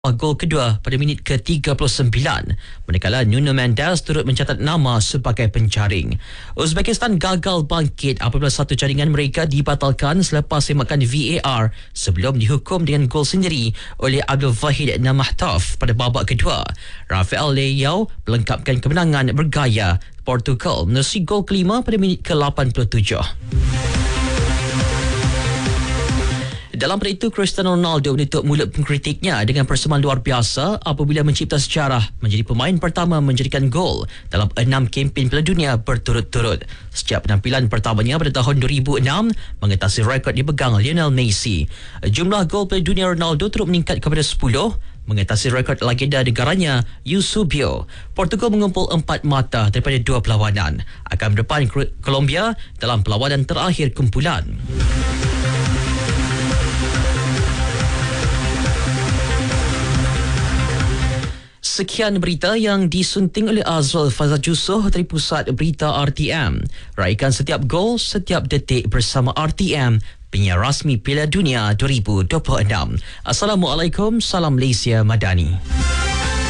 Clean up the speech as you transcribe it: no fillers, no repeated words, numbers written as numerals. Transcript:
Gol kedua pada minit ke-39 manakala Nuno Mendes turut mencatat nama sebagai penjaring. Uzbekistan gagal bangkit apabila satu jaringan mereka dibatalkan selepas semakan VAR sebelum dihukum dengan gol sendiri oleh Abdul Wahid Namahtov pada babak kedua. Rafael Leao melengkapkan kemenangan bergaya Portugal menerusi gol kelima pada minit ke-87. Dalam pada itu, Cristiano Ronaldo menutup mulut pengkritiknya dengan persembahan luar biasa apabila mencipta sejarah menjadi pemain pertama menjadikan gol dalam 6 kempen Piala Dunia berturut-turut. Sejak penampilan pertamanya pada tahun 2006 mengatasi rekod dipegang Lionel Messi. Jumlah gol Piala Dunia Ronaldo terus meningkat kepada 10 mengatasi rekod legenda negaranya Eusebio. Portugal mengumpul 4 mata daripada 2 perlawanan akan berdepan Colombia dalam perlawanan terakhir kumpulan. Sekian berita yang disunting oleh Azwal Fazal Jusoh dari Pusat Berita RTM. Raikan setiap gol, setiap detik bersama RTM, penyiar rasmi Piala Dunia 2026. Assalamualaikum, salam Malaysia Madani.